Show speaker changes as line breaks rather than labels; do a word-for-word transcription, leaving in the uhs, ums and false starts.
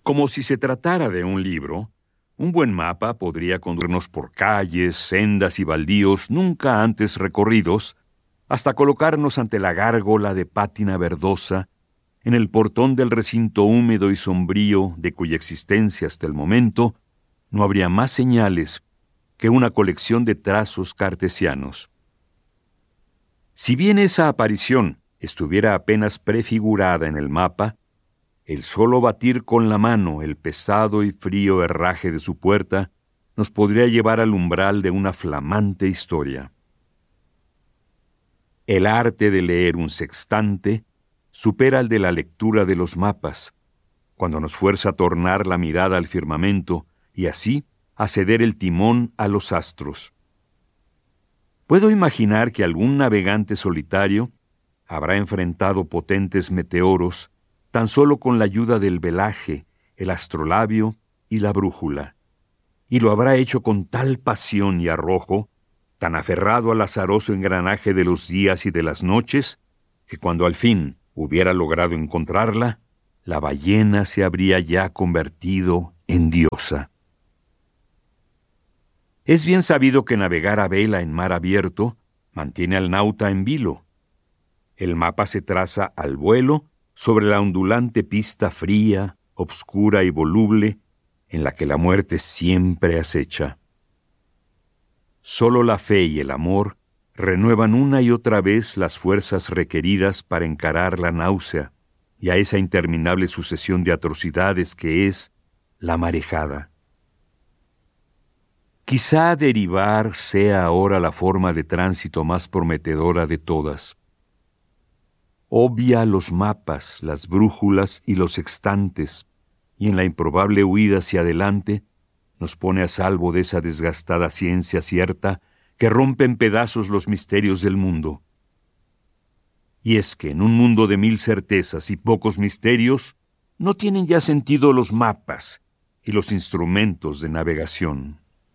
Como si se tratara de un libro, un buen mapa podría conducirnos por calles, sendas y baldíos nunca antes recorridos, hasta colocarnos ante la gárgola de pátina verdosa, en el portón del recinto húmedo y sombrío de cuya existencia hasta el momento no habría más señales que una colección de trazos cartesianos. Si bien esa aparición estuviera apenas prefigurada en el mapa, el solo batir con la mano el pesado y frío herraje de su puerta nos podría llevar al umbral de una flamante historia. El arte de leer un sextante supera al de la lectura de los mapas, cuando nos fuerza a tornar la mirada al firmamento y así a ceder el timón a los astros. Puedo imaginar que algún navegante solitario habrá enfrentado potentes meteoros tan solo con la ayuda del velaje, el astrolabio y la brújula, y lo habrá hecho con tal pasión y arrojo, tan aferrado al azaroso engranaje de los días y de las noches, que cuando al fin hubiera logrado encontrarla, la ballena se habría ya convertido en diosa. Es bien sabido que navegar a vela en mar abierto mantiene al nauta en vilo. El mapa se traza al vuelo sobre la ondulante pista fría, obscura y voluble, en la que la muerte siempre acecha. Solo la fe y el amor renuevan una y otra vez las fuerzas requeridas para encarar la náusea y a esa interminable sucesión de atrocidades que es la marejada. Quizá derivar sea ahora la forma de tránsito más prometedora de todas. Obvia los mapas, las brújulas y los sextantes, y en la improbable huida hacia adelante nos pone a salvo de esa desgastada ciencia cierta que rompe en pedazos los misterios del mundo. Y es que en un mundo de mil certezas y pocos misterios, no tienen ya sentido los mapas y los instrumentos de navegación.